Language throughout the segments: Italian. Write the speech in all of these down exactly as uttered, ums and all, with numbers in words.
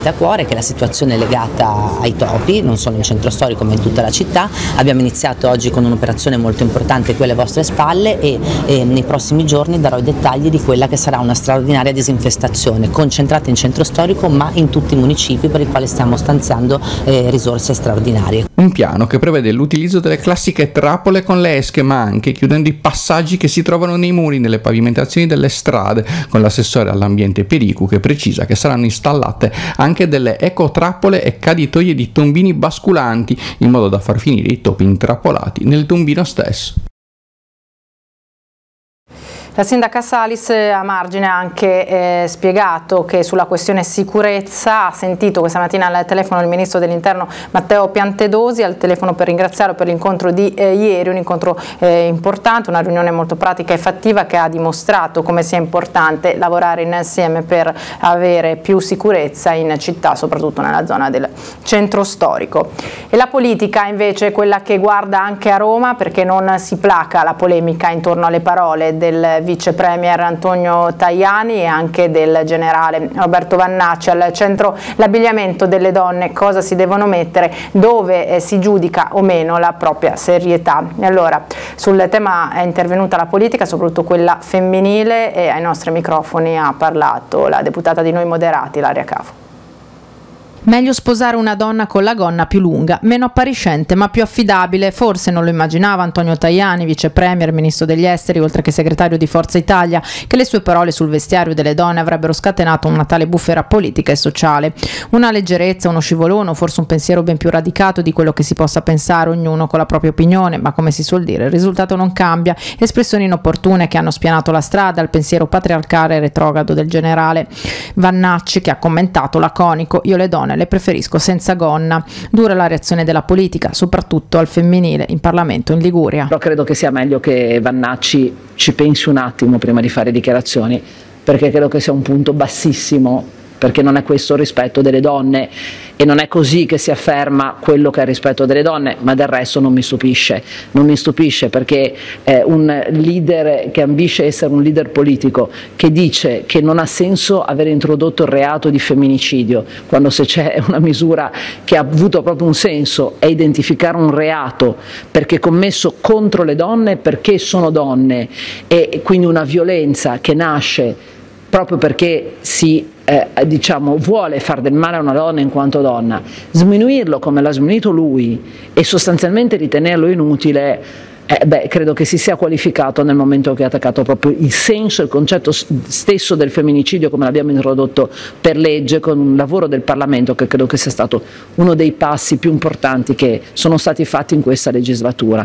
a cuore che la situazione è legata ai topi, non solo in centro storico ma in tutta la città. Abbiamo iniziato oggi con un'operazione molto importante qui alle vostre spalle e, e nei prossimi giorni darò i dettagli di quella che sarà una straordinaria disinfestazione concentrata in centro storico ma in tutti i municipi, per i quali stiamo stanziando eh, risorse straordinarie. Un piano che prevede l'utilizzo delle classiche trappole con le esche, ma anche chiudendo i passaggi che si trovano nei muri, nelle pavimentazioni delle strade, con l'assessore all'ambiente Pericu che precisa che saranno installate anche delle ecotrappole e caditoie di tombini basculanti, in modo da far finire i topi intrappolati nel tombino stesso. La sindaca Salis a margine ha anche eh, spiegato che sulla questione sicurezza ha sentito questa mattina al telefono il ministro dell'interno Matteo Piantedosi, al telefono per ringraziarlo per l'incontro di eh, ieri, un incontro eh, importante, una riunione molto pratica e fattiva che ha dimostrato come sia importante lavorare insieme per avere più sicurezza in città, soprattutto nella zona del centro storico. E la politica invece è quella che guarda anche a Roma, perché non si placa la polemica intorno alle parole del vice premier Antonio Tajani e anche del generale Roberto Vannacci. Al centro l'abbigliamento delle donne, cosa si devono mettere, dove eh, si giudica o meno la propria serietà. E allora sul tema è intervenuta la politica, soprattutto quella femminile, e ai nostri microfoni ha parlato la deputata di Noi Moderati, Ilaria Cavo. Meglio sposare una donna con la gonna più lunga, meno appariscente ma più affidabile. Forse non lo immaginava Antonio Tajani, vice premier, ministro degli esteri, oltre che segretario di Forza Italia, che le sue parole sul vestiario delle donne avrebbero scatenato una tale bufera politica e sociale. Una leggerezza, uno scivolone, forse un pensiero ben più radicato di quello che si possa pensare, ognuno con la propria opinione, ma come si suol dire, il risultato non cambia. Espressioni inopportune che hanno spianato la strada al pensiero patriarcale e retrogrado del generale Vannacci, che ha commentato laconico: io le donne le preferisco senza gonna. Dura la reazione della politica, soprattutto al femminile, in Parlamento in Liguria. Però credo che sia meglio che Vannacci ci pensi un attimo prima di fare dichiarazioni, perché credo che sia un punto bassissimo, perché non è questo il rispetto delle donne e non è così che si afferma quello che è il rispetto delle donne, ma del resto non mi stupisce, non mi stupisce perché eh, un leader che ambisce essere un leader politico, che dice che non ha senso aver introdotto il reato di femminicidio, quando se c'è una misura che ha avuto proprio un senso è identificare un reato perché commesso contro le donne, perché sono donne, e quindi una violenza che nasce proprio perché si eh, diciamo, vuole far del male a una donna in quanto donna, sminuirlo come l'ha sminuito lui e sostanzialmente ritenerlo inutile, eh, beh, credo che si sia qualificato nel momento che ha attaccato proprio il senso e il concetto stesso del femminicidio come l'abbiamo introdotto per legge, con un lavoro del Parlamento che credo che sia stato uno dei passi più importanti che sono stati fatti in questa legislatura.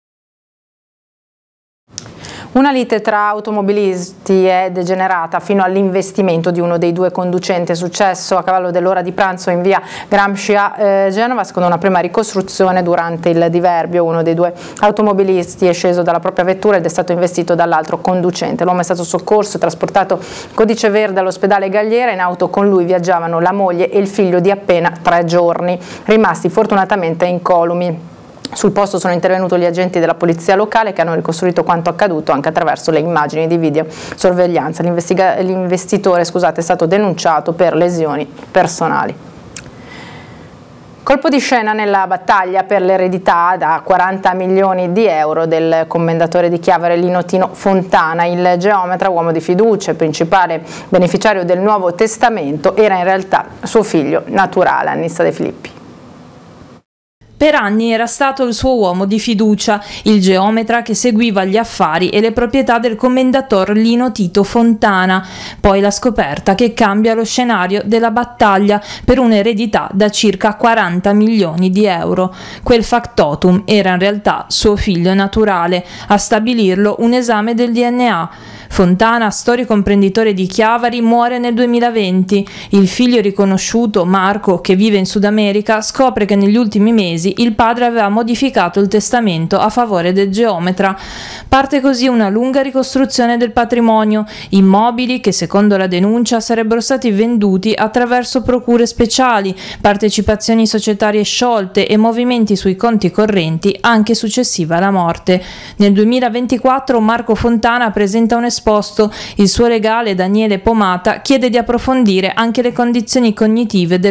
Una lite tra automobilisti è degenerata fino all'investimento di uno dei due conducenti. È successo a cavallo dell'ora di pranzo in via Gramsci a eh, Genova. Secondo una prima ricostruzione, durante il diverbio uno dei due automobilisti è sceso dalla propria vettura ed è stato investito dall'altro conducente. L'uomo è stato soccorso e trasportato codice verde all'ospedale Galliera. In auto con lui viaggiavano la moglie e il figlio di appena tre giorni, rimasti fortunatamente incolumi. Sul posto sono intervenuti gli agenti della polizia locale che hanno ricostruito quanto accaduto anche attraverso le immagini di videosorveglianza. L'investitore scusate, è stato denunciato per lesioni personali. Colpo di scena nella battaglia per l'eredità da quaranta milioni di euro del commendatore di Chiavari Lino Tino Fontana. Il geometra, uomo di fiducia e principale beneficiario del Nuovo Testamento, era in realtà suo figlio naturale. Annissa De Filippi. Per anni era stato il suo uomo di fiducia, il geometra che seguiva gli affari e le proprietà del commendator Lino Tito Fontana. Poi la scoperta che cambia lo scenario della battaglia per un'eredità da circa quaranta milioni di euro. Quel factotum era in realtà suo figlio naturale, a stabilirlo un esame del D N A. Fontana, storico imprenditore di Chiavari, muore nel duemilaventi. Il figlio riconosciuto, Marco, che vive in Sud America, scopre che negli ultimi mesi il padre aveva modificato il testamento a favore del geometra. Parte così una lunga ricostruzione del patrimonio, immobili che secondo la denuncia sarebbero stati venduti attraverso procure speciali, partecipazioni societarie sciolte e movimenti sui conti correnti anche successiva alla morte. Nel duemilaventiquattro Marco Fontana presenta un esposto. Il suo legale Daniele Pomata chiede di approfondire anche le condizioni cognitive del